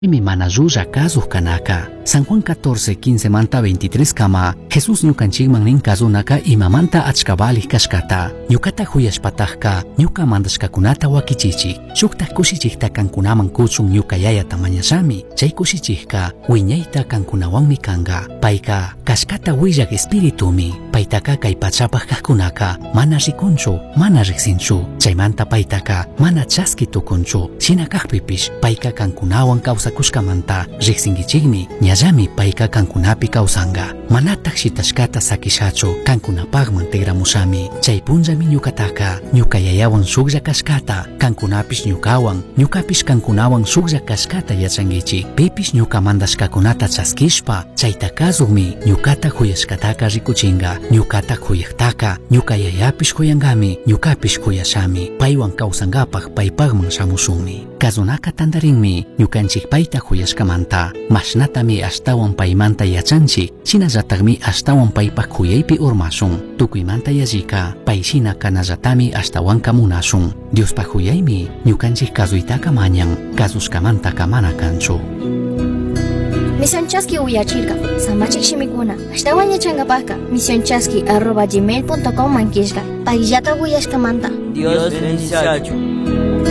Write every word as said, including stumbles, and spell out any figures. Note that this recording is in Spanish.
Mi mana yuya kazu kanaka. San Juan catorce, quince manta veintitrés kama. Jesús ñukanchikman nin kazunaka imamanta achkabali kashkata. Ñukata huyashpatajka, ñuka mandashkakunata wakichichi. Shukta kushichikta kankunaman kuchun ñuka yaya tamañashami. Chay kushichikka, wiñayta kankunawanmi kanga. Paika, kashkata willak espiritumi. Paitaka kay pachapaj kajkunaka, mana rikunchu, mana riqsinchu. Chaymanta paitaka, mana chaski tukunchu. Shina kajpipish, paika kankunawan kawsakushkamanta, riqsinkichikmi. Ñallami paika kankunapi kawsanga. Manatak shitashkata sakishachu, kankunapagman tigramushami. Chay punllami ñukataka, ñuka yayawan shuklla kashkata, kankunapish ñukawan, ñukapish kankunawan shuklla kashkata yachankichik. Pipish ñuka mandashkakunata chaskishpa, chayta kazukmi, ñukata huyashkataka rikuchinga. Ñukata huyaktaka, ñuka yayapish huyangami, ñukapish huyashami. Paywan kawsangapaj paypagman shamushunmi. Kazunaka tandarinmi, ñukanchik payta huyashkamanta. Mashnatami ashtawan paymanta yachanchik, shinallataqmi ashtawan paypaj huyaypi urmashun. Tukuymanta yallika, payshina kanallatami ashtawanka munashun. Diospaj huyaymi, ñukanchik kazuytaka mañan, kazushkamantaka mana kanchu. Misionchaski uyachirka, samachik shimikuna, ashtawan yachangapaka, misionchaski arroba gmail punto com mankishka, paillata uyashkamanta. Dios bendice.